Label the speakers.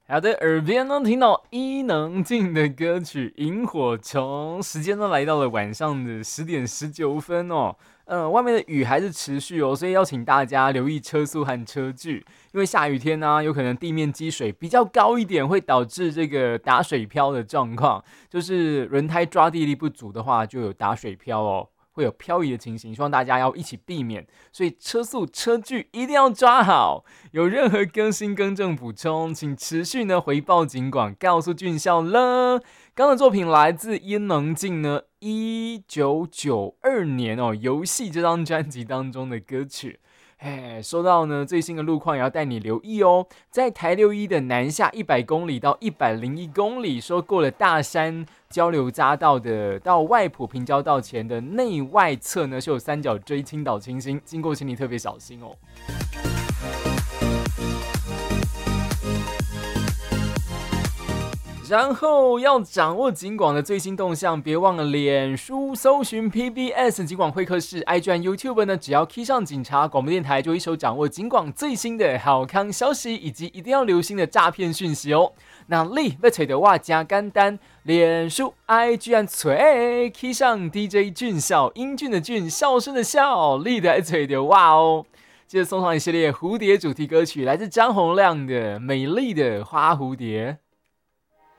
Speaker 1: 好的，耳边呢听到伊能静的歌曲《萤火虫》，时间呢来到了晚上的10点19分哦。外面的雨还是持续哦，所以要请大家留意车速和车距，因为下雨天呢、有可能地面积水比较高一点，会导致这个打水漂的状况，就是轮胎抓地力不足的话，就有打水漂哦。会有漂移的情形，希望大家要一起避免，所以车速、车距一定要抓好。有任何更新、更正、补充，请持续呢回报警广，告诉俊孝了。刚的作品来自伊能静呢1992年《游戏》这张专辑当中的歌曲。说到呢最新的路况，也要带你留意哦。在台61的南下100公里到101公里，说过了大山交流匝道的到外埔平交道前的内外侧呢，是有三角锥倾倒情形，经过请你特别小心哦。然后要掌握警广的最新动向，别忘了脸书搜寻 PBS 警广会客室 ，IG 和 YouTube 呢，只要 key 上警察广播电台，就一手掌握警广最新的好康消息，以及一定要留心的诈骗讯息哦。那你要找到我加简单，脸书 IG 和嘴 key 上 DJ 俊孝，英俊的俊，笑声的笑，你的找到我哦。接着送上一系列蝴蝶主题歌曲，来自张洪量的《美丽的花蝴蝶》。